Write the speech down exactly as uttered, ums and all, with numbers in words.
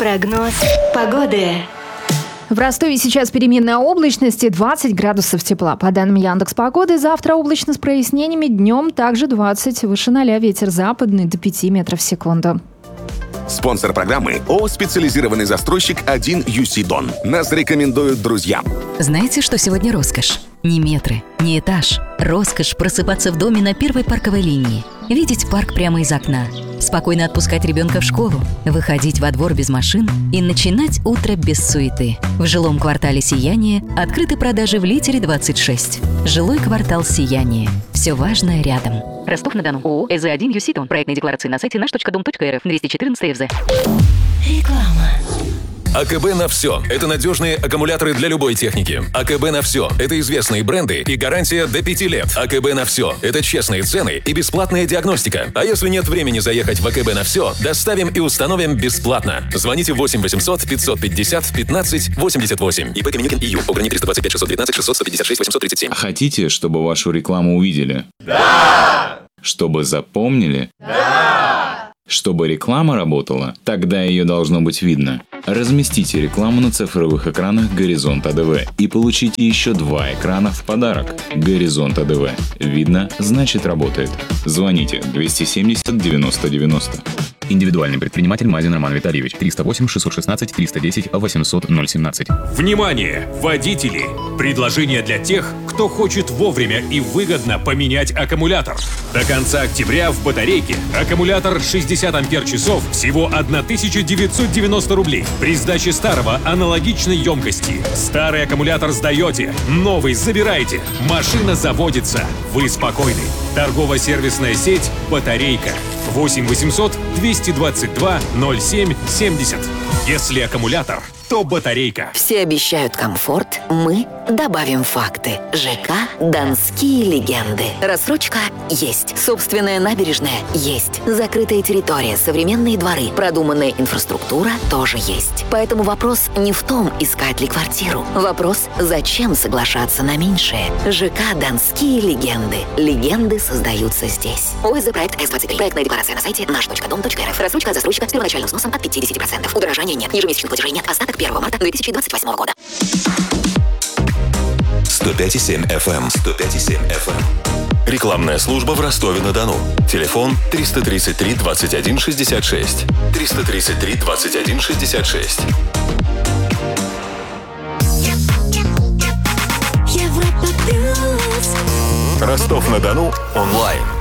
Прогноз погоды. В Ростове сейчас переменная облачность и двадцать градусов тепла. По данным Яндекс.Погоды, завтра облачно с прояснениями, днем также двадцать, выше ноля, ветер западный до пяти метров в секунду. Спонсор программы ООО «Специализированный застройщик один ю си Дон». Нас рекомендуют друзья. Знаете, что сегодня роскошь? Не метры, не этаж. Роскошь просыпаться в доме на первой парковой линии. Видеть парк прямо из окна. Спокойно отпускать ребенка в школу. Выходить во двор без машин и начинать утро без суеты. В жилом квартале «Сияние» открыты продажи в Литере двадцать шесть. Жилой квартал «Сияние». Все важное рядом. Ростов-на-Дону. ООО «ЭЗ один ю си Дон». Проектные декларации на сайте наш точка дом точка эр эф. двести четырнадцать ЭФЗ. Реклама. АКБ на все. Это надежные аккумуляторы для любой техники. АКБ на все. Это известные бренды и гарантия до пяти лет. АКБ на все. Это честные цены и бесплатная диагностика. А если нет времени заехать в АКБ на все, доставим и установим бесплатно. Звоните восемь восемьсот пятьсот пятьдесят пятнадцать восемьдесят восемь. ИП Каменюкин ИЮ. Ограничение триста двадцать пять шестьсот девятнадцать шестьсот сто пятьдесят шесть восемьсот тридцать семь. Хотите, чтобы вашу рекламу увидели? Да! Чтобы запомнили? Да! Чтобы реклама работала? Тогда ее должно быть видно. Разместите рекламу на цифровых экранах «Горизонт АДВ» и получите еще два экрана в подарок. «Горизонт АДВ». Видно, значит работает. Звоните двести семьдесят девяносто девяносто. Индивидуальный предприниматель Мазин Роман Витальевич. триста восемь шестьсот шестнадцать триста десять восемьсот ноль семнадцать. Внимание, водители! Предложение для тех, кто хочет вовремя и выгодно поменять аккумулятор. До конца октября в батарейке аккумулятор шестьдесят ампер-часов всего тысяча девятьсот девяносто рублей. При сдаче старого аналогичной емкости. Старый аккумулятор сдаете, новый забираете. Машина заводится. Вы спокойны. Торгово-сервисная сеть «Батарейка». восемь восемьсот двести двадцать два ноль семь семьдесят. Если аккумулятор, то батарейка. Все обещают комфорт, мы добавим факты. ЖК «Донские легенды». Рассрочка есть. Собственная набережная есть. Закрытая территория, современные дворы, продуманная инфраструктура тоже есть. Поэтому вопрос не в том, искать ли квартиру. Вопрос, зачем соглашаться на меньшее. ЖК «Донские легенды». Легенды создаются здесь. ОСЗ проект эс двадцать три. Проектная декларация на сайте наш точка дом точка эр эф. Рассрочка от застройщика с первоначальным сносом от пятьдесят процентов. Удорожания нет. Ежемесячных платежей нет. Остаток первого марта две тысячи двадцать восьмого года. сто пять и семь эф эм. сто пять и семь эф эм. Рекламная служба в Ростове-на-Дону. Телефон триста тридцать три двадцать один шестьдесят шесть. триста тридцать три двадцать один шестьдесят шесть. Ростов-на-Дону онлайн.